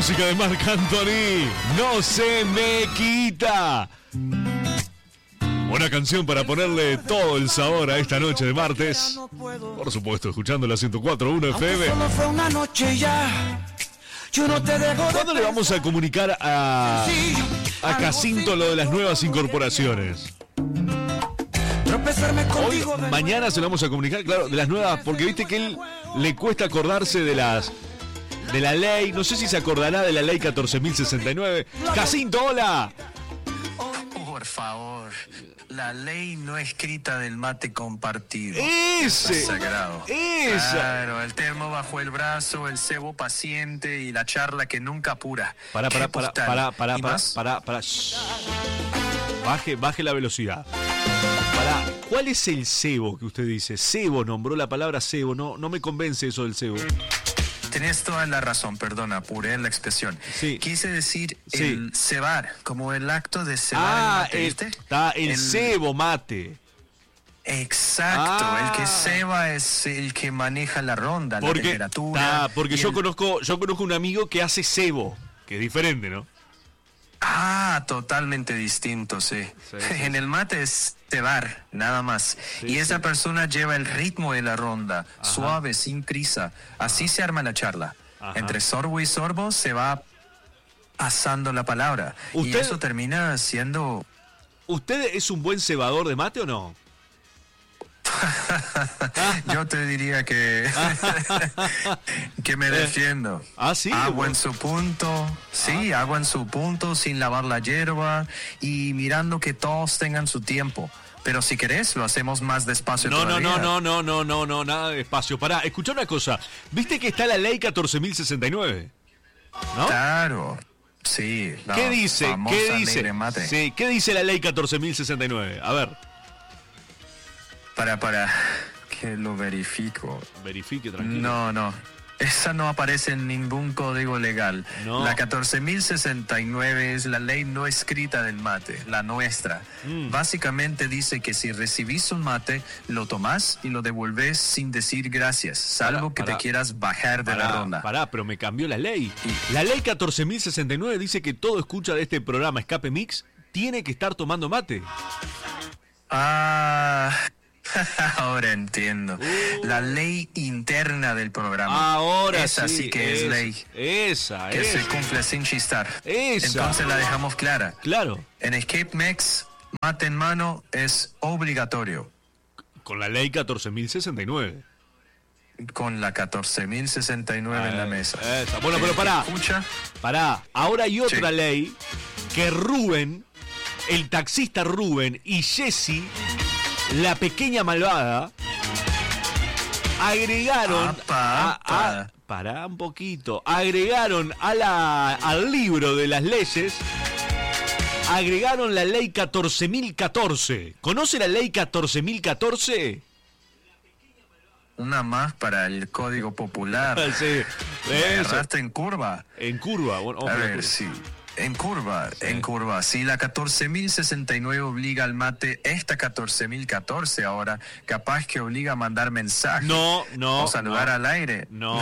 música de Marc Anthony, No se me quita. Buena canción para ponerle todo el sabor a esta noche de martes. Por supuesto, escuchando la 104.1 FM. Solo fue una noche ya. Yo no te dejo. ¿Cuándo le vamos a comunicar a Jacinto lo de las nuevas incorporaciones? Hoy, mañana se lo vamos a comunicar, claro, de las nuevas, porque viste que él le cuesta acordarse de la ley, no sé si se acordará de la ley 14.069. Jacinto, hola. Por favor, la ley no escrita del mate compartido. Ese. Es sagrado. Esa. Claro, el termo bajo el brazo, el cebo paciente y la charla que nunca apura. Para. Baje la velocidad. ¿Cuál es el cebo que usted dice? Cebo, nombró la palabra cebo, no me convence eso del cebo. Tenés toda la razón, perdona, apuré la expresión. Sí. Quise decir Sí. el cebar, como el acto de cebar el mate, ¿viste? Está el cebo mate. Exacto, el que ceba es el que maneja la ronda, la temperatura. Porque yo conozco un amigo que hace cebo, que es diferente, ¿no? Totalmente distinto, sí. Sí. En el mate es cebar, nada más. Sí, y esa sí. persona lleva el ritmo de la ronda, Ajá. suave, sin prisa. Así se arma la charla. Ajá. Entre sorbo y sorbo se va pasando la palabra. Y ¿Usted- eso termina siendo... ¿Usted es un buen cebador de mate o no? Yo te diría que que me defiendo. Sí. Hago en su punto, hago en su punto sin lavar la hierba y mirando que todos tengan su tiempo. Pero si querés, lo hacemos más despacio todavía. No, nada de espacio. Pará, escuchá una cosa. ¿Viste que está la ley 14.069? ¿No? Claro, sí. No, ¿Qué dice? famosa ¿Qué ley dice? de mate. Sí, ¿qué dice la ley 14.069? A ver. Para, que lo verifico. Verifique, tranquilo. No. Esa no aparece en ningún código legal. No. La 14.069 es la ley no escrita del mate, la nuestra. Básicamente dice que si recibís un mate, lo tomás y lo devolvés sin decir gracias, salvo que te quieras bajar de la ronda. Pero me cambió la ley. La ley 14.069 dice que todo escucha de este programa Escape Mix tiene que estar tomando mate. Ahora entiendo. La ley interna del programa. Ahora esa sí que es ley. Esa, que se cumple sin chistar. Esa. Entonces la dejamos clara. Claro. En Escape Mix, mate en mano es obligatorio. Con la ley 14.069. Con la 14.069 en la mesa. Esa. Bueno, pero pará. ¿Escucha? Pará. Ahora hay otra Sí. ley que Rubén, el taxista Rubén y Jessy, la pequeña malvada, agregaron pará un poquito, agregaron al libro de las leyes, agregaron la ley 14.014. ¿Conoce la ley 14.014? Una más para el Código Popular. Sí, Me eso. agarraste en curva. En curva, bueno, A ver, sí. En curva. Si la 14.069 obliga al mate, esta 14.014 ahora, capaz que obliga a mandar mensajes. No. O saludar al aire. No.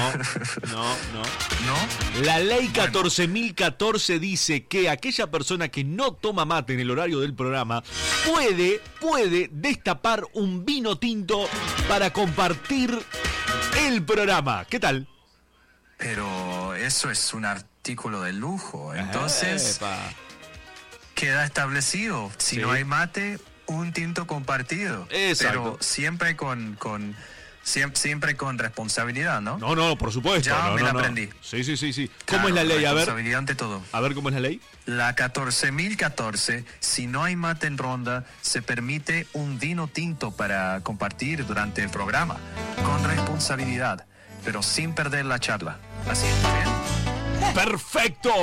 ¿No? La ley 14.014 dice que aquella persona que no toma mate en el horario del programa puede destapar un vino tinto para compartir el programa. ¿Qué tal? Pero eso es un artículo de lujo. Entonces, Epa. queda establecido. Si Sí. no hay mate, un tinto compartido. Exacto. Pero siempre siempre con responsabilidad, ¿no? No, por supuesto. Ya no, me la no. aprendí. Sí. ¿Cómo Claro, es la ley? A ver. Responsabilidad ante todo. A ver, ¿cómo es la ley? La 14.014, si no hay mate en ronda, se permite un vino tinto para compartir durante el programa, con responsabilidad, pero sin perder la charla. Así es, ¿bien? ¡Perfecto!